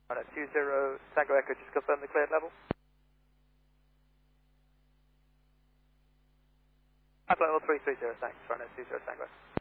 Alright, 20 Tango Echo, just confirm the cleared level. Flight level 330, thanks. Alright, 20 Tango.